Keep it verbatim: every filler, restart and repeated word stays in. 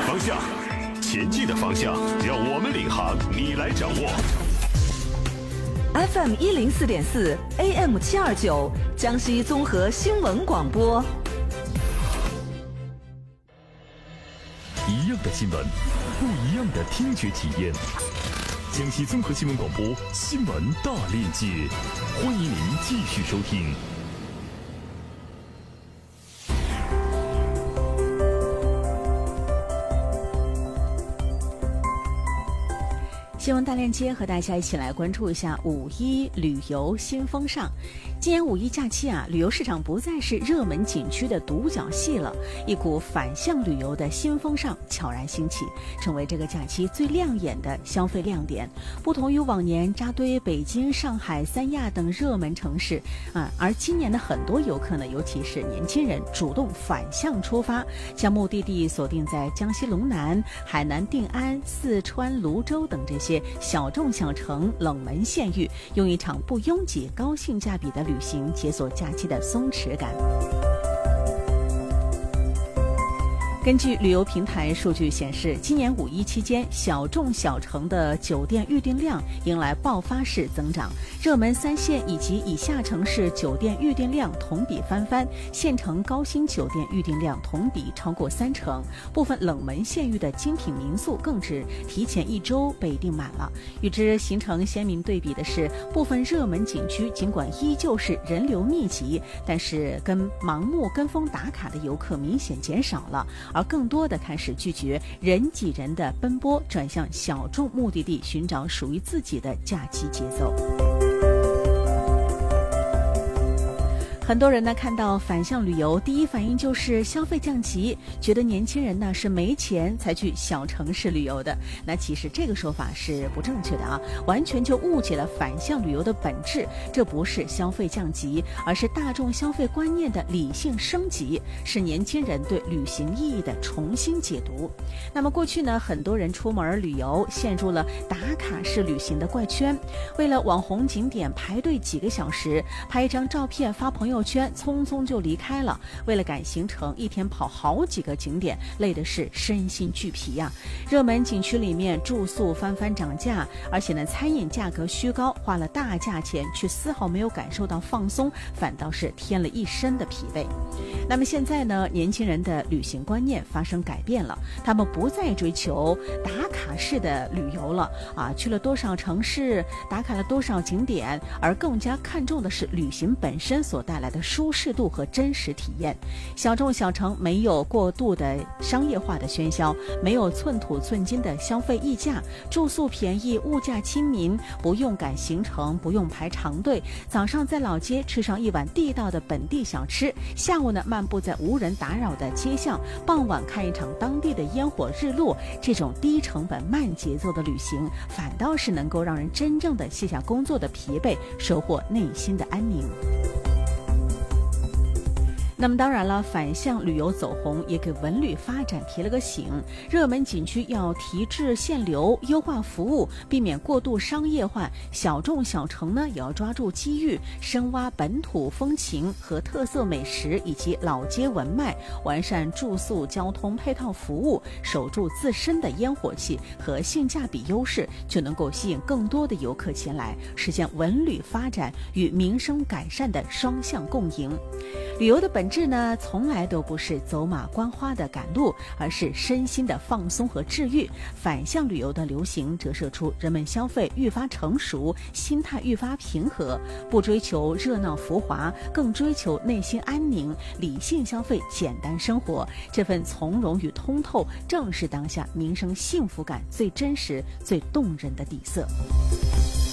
方向，前进的方向，让我们领航，你来掌握。 F M 一零四点四 A M 七二九，江西综合新闻广播。 一样的新闻，不一样的听觉体验。江西综合新闻广播新闻大链接，欢迎您继续收听。 新闻大链接和大家一起来关注一下五一旅游新风尚。今年五一假期啊，旅游市场不再是热门景区的独角戏了，一股反向旅游的新风尚悄然兴起，成为这个假期最亮眼的消费亮点。不同于往年扎堆北京、上海、三亚等热门城市啊，而今年的很多游客呢，尤其是年轻人，主动反向出发，将目的地锁定在江西龙南、海南定安、四川泸州等这些小众小城冷门县域，用一场不拥挤、高性价比的旅行解锁假期的松弛感。根据旅游平台数据显示，今年五一期间，小众小城的酒店预订量迎来爆发式增长，热门三线以及以下城市酒店预订量同比翻番，县城高新酒店预订量同比超过三成，部分冷门县域的精品民宿更是提前一周被订满了。与之形成鲜明对比的是，部分热门景区尽管依旧是人流密集，但是跟盲目跟风打卡的游客明显减少了，而更多的开始拒绝人挤人的奔波，转向小众目的地，寻找属于自己的假期节奏。很多人呢看到反向旅游，第一反应就是消费降级，觉得年轻人呢是没钱才去小城市旅游的。那其实这个说法是不正确的啊，完全就误解了反向旅游的本质。这不是消费降级，而是大众消费观念的理性升级，是年轻人对旅行意义的重新解读。那么过去呢，很多人出门旅游陷入了打卡式旅行的怪圈，为了网红景点排队几个小时，拍一张照片发朋友圈，匆匆就离开了。为了赶行程，一天跑好几个景点，累的是身心俱疲呀、啊。热门景区里面住宿翻番涨价，而且呢餐饮价格虚高，花了大价钱却丝毫没有感受到放松，反倒是添了一身的疲惫。那么现在呢，年轻人的旅行观念发生改变了，他们不再追求打卡式的旅游了啊，去了多少城市，打卡了多少景点，而更加看重的是旅行本身所带来的舒适度和真实体验。小众小城没有过度的商业化的喧嚣，没有寸土寸金的消费溢价，住宿便宜，物价亲民，不用赶行程，不用排长队，早上在老街吃上一碗地道的本地小吃，下午呢漫步在无人打扰的街巷，傍晚看一场当地的烟火日落。这种低成本慢节奏的旅行，反倒是能够让人真正的卸下工作的疲惫，收获内心的安宁。那么当然了，反向旅游走红也给文旅发展提了个醒，热门景区要提质限流，优化服务，避免过度商业化，小众小城呢也要抓住机遇，深挖本土风情和特色美食以及老街文脉，完善住宿交通配套服务，守住自身的烟火气和性价比优势，就能够吸引更多的游客前来，实现文旅发展与民生改善的双向共赢。旅游的本质呢，从来都不是走马观花的赶路，而是身心的放松和治愈。反向旅游的流行折射出人们消费愈发成熟，心态愈发平和，不追求热闹浮华，更追求内心安宁，理性消费，简单生活。这份从容与通透，正是当下民生幸福感最真实、最动人的底色。